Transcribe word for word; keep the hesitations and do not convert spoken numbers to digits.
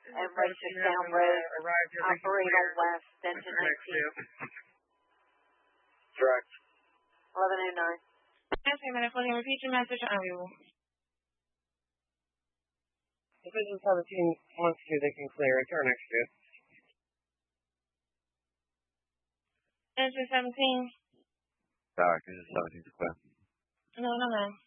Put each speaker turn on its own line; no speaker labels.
and Racers Down Road, operate on West, engine nineteen.
Correct.
eleven oh nine.
Yes, ma'am, and can repeat your message on you.
Division seventeen wants to, they can clear it. Turn next to.
Engine seventeen.
Sorry, this is seventeen to clear.
No, no, ma'am.